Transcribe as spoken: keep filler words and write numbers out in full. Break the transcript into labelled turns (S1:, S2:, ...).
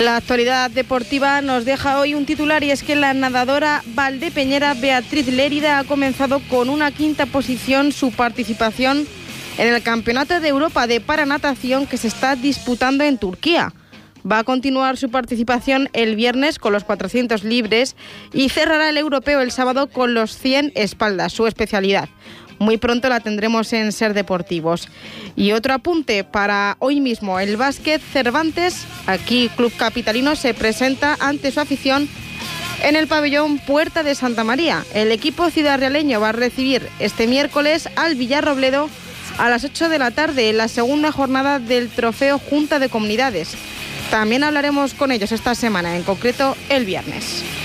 S1: La actualidad deportiva nos deja hoy un titular, y es que la nadadora valdepeñera Beatriz Lérida ha comenzado con una quinta posición su participación en el Campeonato de Europa de Paranatación que se está disputando en Turquía. Va a continuar su participación el viernes con los cuatrocientos libres y cerrará el europeo el sábado con los cien espaldas, su especialidad. Muy pronto la tendremos en Ser Deportivos. Y otro apunte para hoy mismo, el básquet Cervantes, aquí Club Capitalino, se presenta ante su afición en el pabellón Puerta de Santa María. El equipo ciudadrealeño va a recibir este miércoles al Villarrobledo a las ocho de la tarde en la segunda jornada del Trofeo Junta de Comunidades. También hablaremos con ellos esta semana, en concreto el viernes.